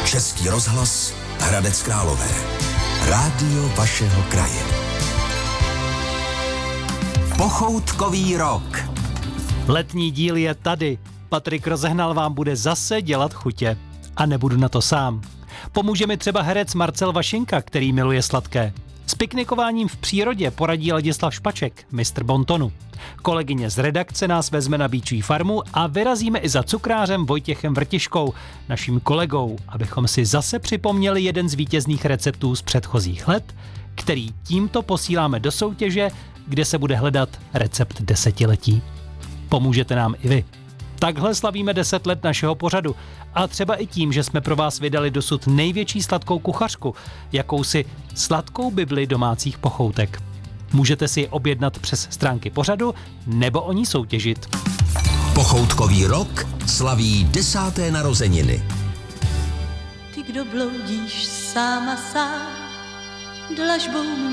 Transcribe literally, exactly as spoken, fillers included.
Český rozhlas Hradec Králové. Rádio vašeho kraje. Pochoutkový rok. Letní díl je tady. Patrik Rozehnal vám bude zase dělat chutě. A nebudu na to sám. Pomůže mi třeba herec Marcel Vašinka, který miluje sladké. S piknikováním v přírodě poradí Ladislav Špaček, mistr bontonu. Kolegyně z redakce nás vezme na býčí farmu a vyrazíme i za cukrářem Vojtěchem Vrtiškou, naším kolegou, abychom si zase připomněli jeden z vítězných receptů z předchozích let, který tímto posíláme do soutěže, kde se bude hledat recept desetiletí. Pomůžete nám i vy. Takhle slavíme deset let našeho pořadu a třeba i tím, že jsme pro vás vydali dosud největší sladkou kuchařku, jakousi sladkou bibli domácích pochoutek. Můžete si ji objednat přes stránky pořadu nebo o ní soutěžit. Pochoutkový rok slaví desáté narozeniny. Ty, kdo bloudíš sám a sám, dlažbou